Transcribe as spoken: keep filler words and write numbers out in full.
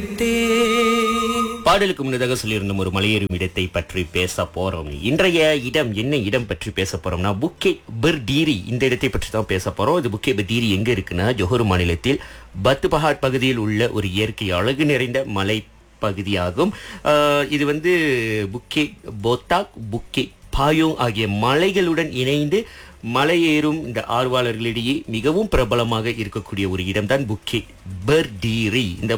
பாடலுக்கு முன்னதாக சொல்லியிருந்தோம் ஒரு மலையேறும் இடத்தை பற்றி பேச போறோம். இன்றைய இடம் என்ன இடம் பற்றி பேச போறோம்னா புக்கே பர்தீரி. இந்த இடத்தை பற்றி தான் பேச போறோம். இது புக்கே பர்தீரி எங்க இருக்குன்னா ஜொஹர் மாநிலத்தில் பத்து பஹாட் பகுதியில் உள்ள ஒரு இயற்கை அழகு நிறைந்த மலை பகுதியாகும். ஆஹ் இது வந்து புக்கே போத்தாக், புக்கே பாயோங் ஆகிய மலைகளுடன் இணைந்து மலையேறும் இந்த ஆர்வலர்களிடையே மிகவும் பிரபலமாக இருக்கக்கூடிய ஒரு இடம்தான் புக்கே பர்தீரி. இந்த